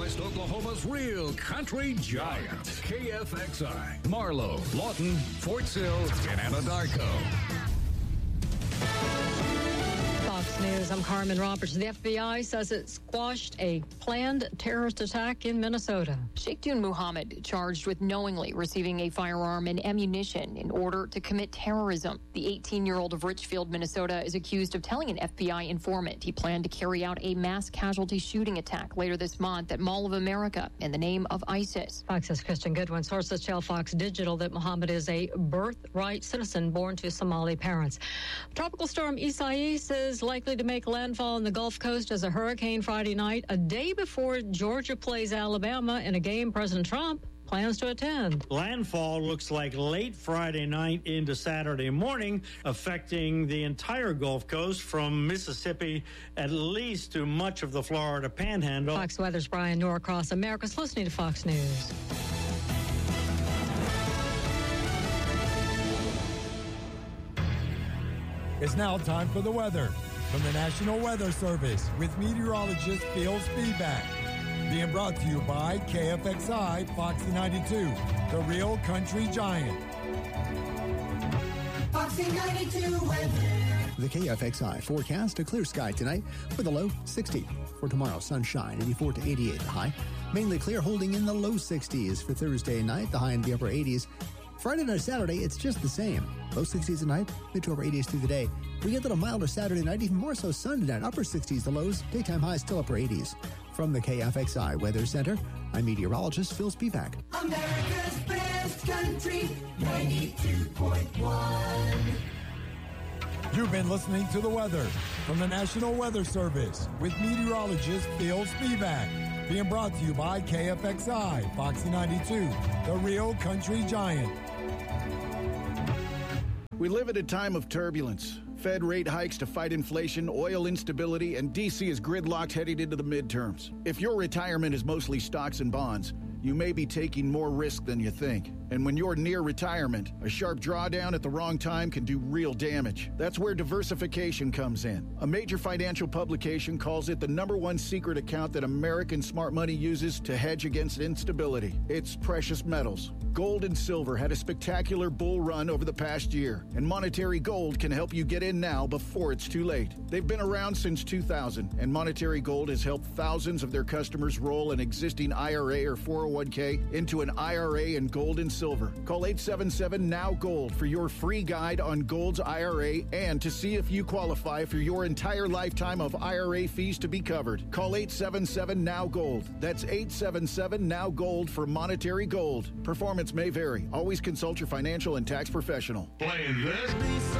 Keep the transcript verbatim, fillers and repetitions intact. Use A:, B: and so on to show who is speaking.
A: West Oklahoma's real country giant. K F X I, Marlow, Lawton, Fort Sill, and Anadarko.
B: Fox News, I'm Carmen Roberts. The F B I says it squashed a planned terrorist attack in Minnesota.
C: Sheikhdun Muhammad charged with knowingly receiving a firearm and ammunition in order to commit terrorism. The eighteen-year-old of Richfield, Minnesota, is accused of telling an F B I informant he planned to carry out a mass casualty shooting attack later this month at Mall of America in the name of ISIS.
B: Fox's Kristen Goodwin. Sources tell Fox Digital that Muhammad is a birthright citizen born to Somali parents. Tropical storm Isaias is likely to make landfall on the Gulf Coast as a hurricane Friday night, a day before Georgia plays Alabama in a game President Trump plans to attend.
D: Landfall looks like late Friday night into Saturday morning, affecting the entire Gulf Coast from Mississippi at least to much of the Florida Panhandle.
B: Fox Weather's Brian Norcross. America's listening to Fox News.
E: It's now time for the weather from the National Weather Service with meteorologist Phil Spivak. Being brought to you by K F X I Foxy ninety-two, the real country giant.
F: Foxy ninety-two weather.
G: The K F X I forecast: a clear sky tonight with a low sixty. For tomorrow, sunshine, eighty-four to eighty-eight the high. Mainly clear, holding in the low sixties for Thursday night, the high in the upper eighties. Friday night, Saturday, it's just the same. Low sixties at night, mid to upper eighties through the day. We get a little milder Saturday night, even more so Sunday night, upper sixties the lows, daytime highs still upper eighties. From the K F X I Weather Center, I'm meteorologist Phil Spivak.
F: America's best country, ninety-two point one.
E: You've been listening to the weather from the National Weather Service with meteorologist Phil Spivak. Being brought to you by K F X I Foxy ninety-two, the real country giant.
H: We live at a time of turbulence. Fed rate hikes to fight inflation, oil instability, and D C is gridlocked heading into the midterms. If your retirement is mostly stocks and bonds, you may be taking more risk than you think. And when you're near retirement, a sharp drawdown at the wrong time can do real damage. That's where diversification comes in. A major financial publication calls it the number one secret account that American smart money uses to hedge against instability. It's precious metals. Gold and silver had a spectacular bull run over the past year, and Monetary Gold can help you get in now before it's too late. They've been around since two thousand, and Monetary Gold has helped thousands of their customers roll an existing I R A or four oh one k into an I R A in gold and silver. Call eight seven seven N O W Gold for your free guide on Gold's I R A and to see if you qualify for your entire lifetime of I R A fees to be covered. Call eight seven seven N O W Gold. That's eight seven seven N O W Gold for Monetary Gold. Performance may vary. Always consult your financial and tax professional.
A: Play this.